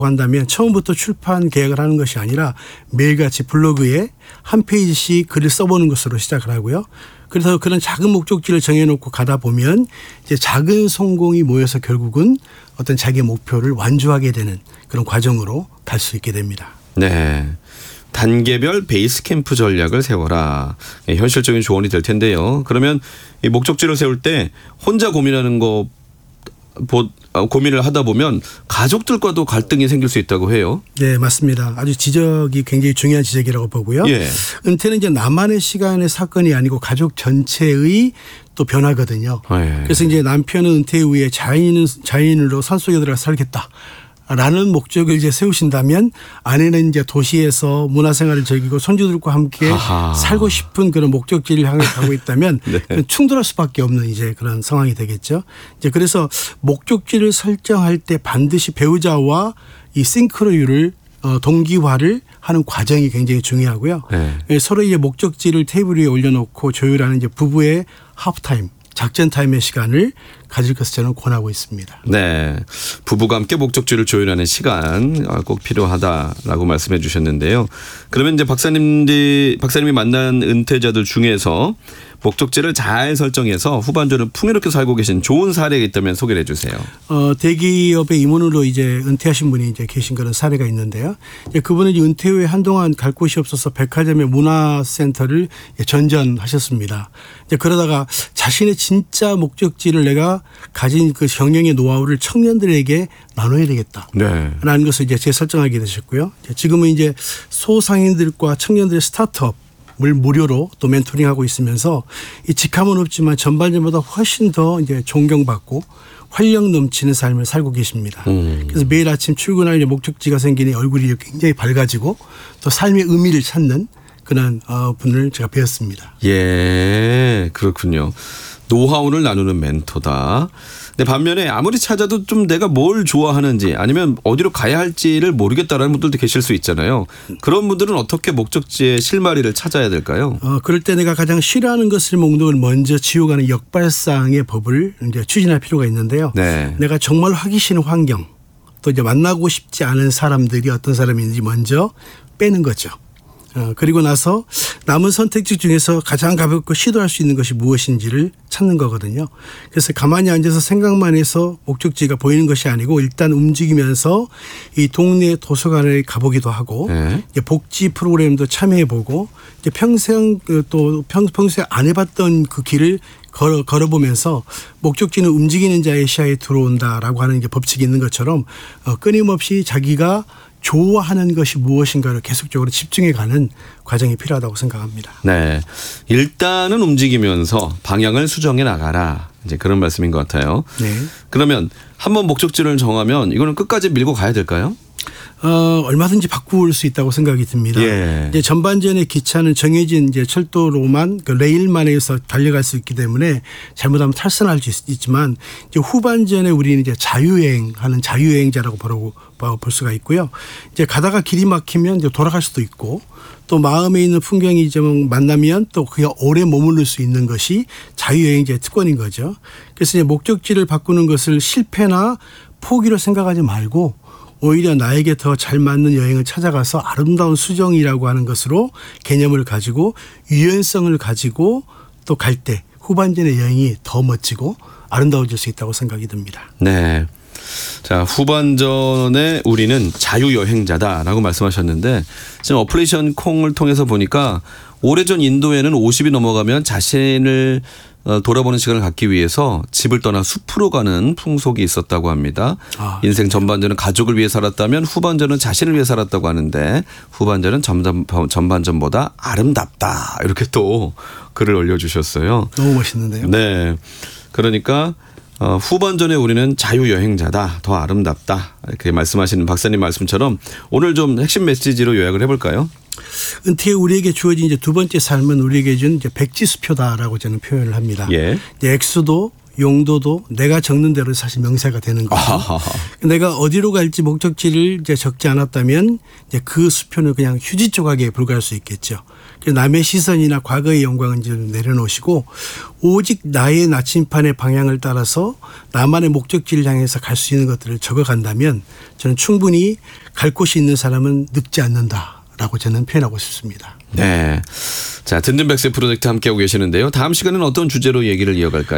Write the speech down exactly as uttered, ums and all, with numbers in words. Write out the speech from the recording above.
한다면 처음부터 출판 계획을 하는 것이 아니라 매일같이 블로그에 한 페이지씩 글을 써보는 것으로 시작을 하고요. 그래서 그런 작은 목적지를 정해놓고 가다 보면 이제 작은 성공이 모여서 결국은 어떤 자기의 목표를 완주하게 되는 그런 과정으로 갈 수 있게 됩니다. 네. 단계별 베이스 캠프 전략을 세워라. 네, 현실적인 조언이 될 텐데요. 그러면 이 목적지를 세울 때 혼자 고민하는 거 고민을 하다 보면 가족들과도 갈등이 생길 수 있다고 해요. 네, 맞습니다. 아주 지적이 굉장히 중요한 지적이라고 보고요. 예. 은퇴는 이제 나만의 시간의 사건이 아니고 가족 전체의 또 변화거든요. 예. 그래서 이제 남편은 은퇴 후에 자인, 자인으로 산속에 들어가 살겠다. 라는 목적을 이제 세우신다면 아내는 이제 도시에서 문화생활을 즐기고 손주들과 함께 아하. 살고 싶은 그런 목적지를 향해 가고 있다면 네. 충돌할 수밖에 없는 이제 그런 상황이 되겠죠. 이제 그래서 목적지를 설정할 때 반드시 배우자와 이 싱크로율을 어, 동기화를 하는 과정이 굉장히 중요하고요. 네. 서로 이제 목적지를 테이블 위에 올려놓고 조율하는 이제 부부의 하프타임. 작전 타임의 시간을 가질 것을 저는 권하고 있습니다. 네, 부부가 함께 목적지를 조율하는 시간 꼭 필요하다라고 말씀해 주셨는데요. 그러면 이제 박사님들이 박사님이 만난 은퇴자들 중에서 목적지를 잘 설정해서 후반전을 풍요롭게 살고 계신 좋은 사례가 있다면 소개를 해 주세요. 어, 대기업의 임원으로 이제 은퇴하신 분이 이제 계신 그런 사례가 있는데요. 이제 그분은 이제 은퇴 후에 한동안 갈 곳이 없어서 백화점의 문화센터를 전전하셨습니다. 이제 그러다가 자신의 진짜 목적지를 내가 가진 그 경영의 노하우를 청년들에게 나눠야 되겠다. 네. 라는 것을 이제 재설정하게 되셨고요. 지금은 이제 소상인들과 청년들의 스타트업 을 무료로 또 멘토링하고 있으면서 이 직함은 없지만 전반전보다 훨씬 더 이제 존경받고 활력 넘치는 삶을 살고 계십니다. 음. 그래서 매일 아침 출근할 목적지가 생기니 얼굴이 굉장히 밝아지고 또 삶의 의미를 찾는 그런 분을 제가 배웠습니다. 예, 그렇군요. 노하우를 나누는 멘토다. 근데 반면에 아무리 찾아도 좀 내가 뭘 좋아하는지 아니면 어디로 가야 할지를 모르겠다라는 분들도 계실 수 있잖아요. 그런 분들은 어떻게 목적지의 실마리를 찾아야 될까요? 어, 그럴 때 내가 가장 싫어하는 것을 목록을 먼저 지워가는 역발상의 법을 이제 추진할 필요가 있는데요. 네. 내가 정말 하기 싫은 환경 또 이제 만나고 싶지 않은 사람들이 어떤 사람인지 먼저 빼는 거죠. 어, 그리고 나서 남은 선택지 중에서 가장 가볍고 시도할 수 있는 것이 무엇인지를 찾는 거거든요. 그래서 가만히 앉아서 생각만 해서 목적지가 보이는 것이 아니고 일단 움직이면서 이 동네 도서관에 가보기도 하고 네. 이제 복지 프로그램도 참여해보고 이제 평생 또 평, 평소에 안 해봤던 그 길을 걸어, 걸어보면서 목적지는 움직이는 자의 시야에 들어온다라고 하는 이제 법칙이 있는 것처럼 어, 끊임없이 자기가 좋아하는 것이 무엇인가를 계속적으로 집중해가는 과정이 필요하다고 생각합니다. 네, 일단은 움직이면서 방향을 수정해 나가라. 이제 그런 말씀인 것 같아요. 네. 그러면 한번 목적지를 정하면 이거는 끝까지 밀고 가야 될까요? 어, 얼마든지 바꿀 수 있다고 생각이 듭니다. 예. 이제 전반전의 기차는 정해진 이제 철도로만 그 레일만에서 달려갈 수 있기 때문에 잘못하면 탈선할 수 있지만 이제 후반전에 우리는 이제 자유여행하는 자유여행자라고 바로 볼 수가 있고요. 이제 가다가 길이 막히면 이제 돌아갈 수도 있고 또 마음에 있는 풍경이 좀 만나면 또 그게 오래 머무를 수 있는 것이 자유여행자의 특권인 거죠. 그래서 이제 목적지를 바꾸는 것을 실패나 포기로 생각하지 말고 오히려 나에게 더 잘 맞는 여행을 찾아가서 아름다운 수정이라고 하는 것으로 개념을 가지고 유연성을 가지고 또 갈 때 후반전의 여행이 더 멋지고 아름다워질 수 있다고 생각이 듭니다. 네. 자, 후반전에 우리는 자유여행자다라고 말씀하셨는데 지금 어플리케이션 콩을 통해서 보니까 오래전 인도에는 오십이 넘어가면 자신을 돌아보는 시간을 갖기 위해서 집을 떠나 숲으로 가는 풍속이 있었다고 합니다. 아, 인생 전반전은 가족을 위해 살았다면 후반전은 자신을 위해 살았다고 하는데 후반전은 전반, 전반전보다 아름답다. 이렇게 또 글을 올려주셨어요. 너무 멋있는데요. 네. 그러니까 어, 후반전에 우리는 자유여행자다. 더 아름답다. 이렇게 말씀하시는 박사님 말씀처럼 오늘 좀 핵심 메시지로 요약을 해볼까요? 은퇴 우리에게 주어진 이제 두 번째 삶은 우리에게 준 이제 백지수표다라고 저는 표현을 합니다. 예. 엑소도, 용도도 내가 적는 대로 사실 명세가 되는 거죠. 아하하. 내가 어디로 갈지 목적지를 이제 적지 않았다면 이제 그 수표는 그냥 휴지 조각에 불과할 수 있겠죠. 남의 시선이나 과거의 영광은 좀 내려놓으시고 오직 나의 나침판의 방향을 따라서 나만의 목적지를 향해서 갈 수 있는 것들을 적어간다면 저는 충분히 갈 곳이 있는 사람은 늙지 않는다라고 저는 표현하고 싶습니다. 네. 자, 듣는 백세 프로젝트 함께하고 계시는데요. 다음 시간은 어떤 주제로 얘기를 이어갈까요?